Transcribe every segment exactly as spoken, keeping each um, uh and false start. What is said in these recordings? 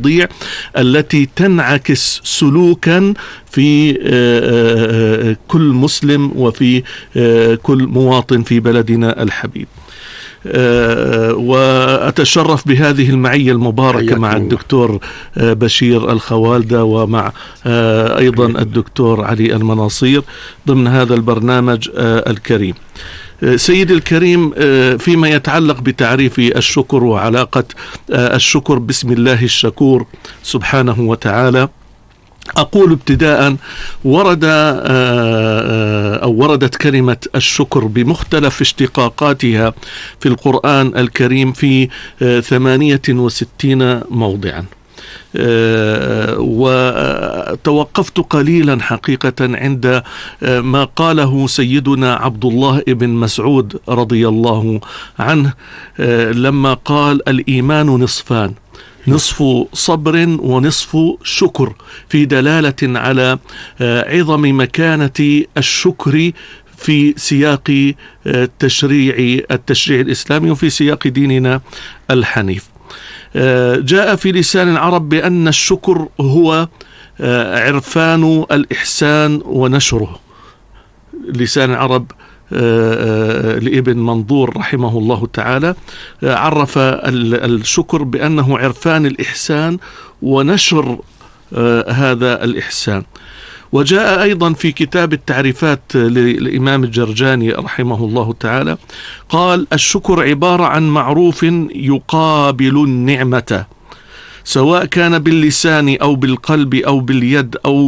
المواضيع التي تنعكس سلوكا في كل مسلم وفي كل مواطن في بلدنا الحبيب. وأتشرف بهذه المعية المباركة مع الدكتور بشير الخوالدة ومع أيضا الدكتور علي المناصير ضمن هذا البرنامج الكريم. سيد الكريم، فيما يتعلق بتعريف الشكر وعلاقة الشكر باسم الله الشكور سبحانه وتعالى، أقول ابتداء ورد أو وردت كلمة الشكر بمختلف اشتقاقاتها في القرآن الكريم في ثمانية وستين موضعا، وتوقفت قليلا حقيقة عند ما قاله سيدنا عبد الله بن مسعود رضي الله عنه لما قال: الإيمان نصفان، نصف صبر ونصف شكر، في دلالة على عظم مكانة الشكر في سياق التشريع التشريع الإسلامي وفي سياق ديننا الحنيف. جاء في لسان العرب بأن الشكر هو عرفان الإحسان ونشره. لسان العرب لابن منظور رحمه الله تعالى عرف الشكر بأنه عرفان الإحسان ونشر هذا الإحسان. وجاء أيضا في كتاب التعريفات للإمام الجرجاني رحمه الله تعالى قال: الشكر عبارة عن معروف يقابل النعمة، سواء كان باللسان أو بالقلب أو باليد أو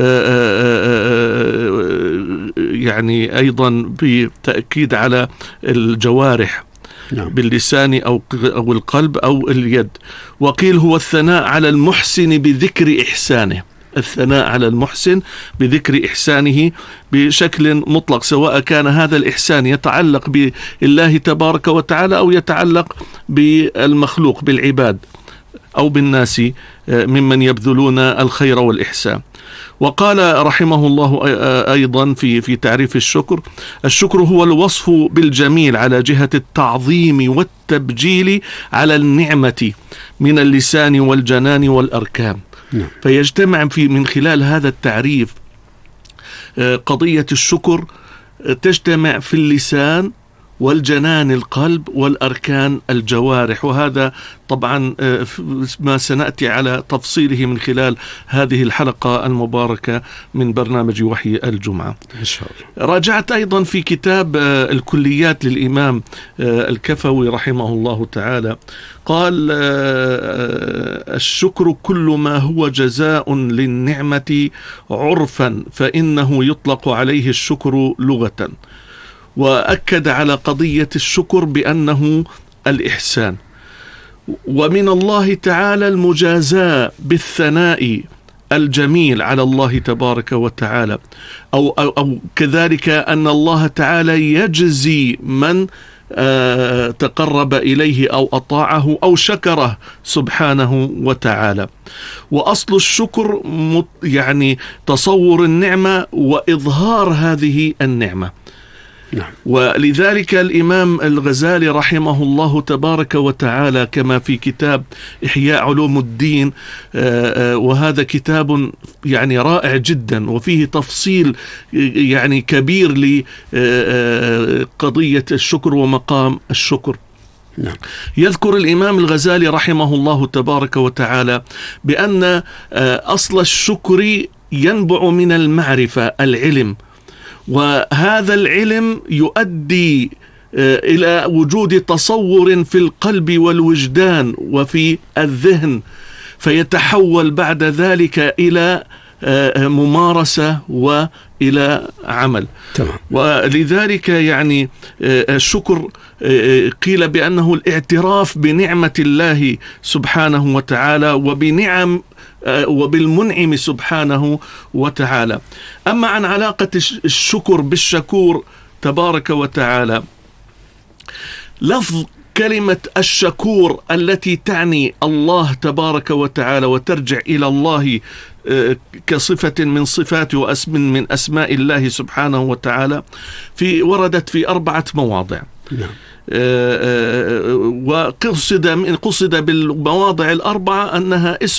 يعني أيضا بتأكيد على الجوارح، نعم. باللسان أو أو القلب أو اليد. وقيل هو الثناء على المحسن بذكر إحسانه، الثناء على المحسن بذكر إحسانه بشكل مطلق، سواء كان هذا الإحسان يتعلق بالله تبارك وتعالى أو يتعلق بالمخلوق بالعباد أو بالناس ممن يبذلون الخير والإحسان. وقال رحمه الله أيضا في في تعريف الشكر: الشكر هو الوصف بالجميل على جهة التعظيم والتبجيل على النعمة من اللسان والجنان والأركان. نعم. فيجتمع في من خلال هذا التعريف قضية الشكر، تجتمع في اللسان والجنان القلب والأركان الجوارح، وهذا طبعا ما سنأتي على تفصيله من خلال هذه الحلقة المباركة من برنامج وحي الجمعة إن شاء الله. راجعت أيضا في كتاب الكليات للإمام الكفوي رحمه الله تعالى قال: الشكر كل ما هو جزاء للنعمة عرفا فإنه يطلق عليه الشكر لغة. وأكد على قضية الشكر بأنه الإحسان، ومن الله تعالى المجازاة بالثناء الجميل على الله تبارك وتعالى، أو, أو, أو كذلك أن الله تعالى يجزي من آه تقرب إليه أو أطاعه أو شكره سبحانه وتعالى. وأصل الشكر يعني تصور النعمة وإظهار هذه النعمة. نعم. ولذلك الإمام الغزالي رحمه الله تبارك وتعالى كما في كتاب إحياء علوم الدين، وهذا كتاب يعني رائع جدا وفيه تفصيل يعني كبير لقضية الشكر ومقام الشكر. نعم. يذكر الإمام الغزالي رحمه الله تبارك وتعالى بأن أصل الشكر ينبع من المعرفة، العلم، وهذا العلم يؤدي إلى وجود تصور في القلب والوجدان وفي الذهن، فيتحول بعد ذلك إلى ممارسة وإلى عمل. تمام. ولذلك يعني الشكر قيل بأنه الاعتراف بنعمة الله سبحانه وتعالى وبنعم وبالمنعم سبحانه وتعالى. أما عن علاقة الشكر بالشكور تبارك وتعالى، لفظ كلمة الشكور التي تعني الله تبارك وتعالى وترجع إلى الله كصفة من صفات واسم من أسماء الله سبحانه وتعالى في وردت في أربعة مواضع. نعم. وقصد قصد بالمواضع الأربعة أنها اسم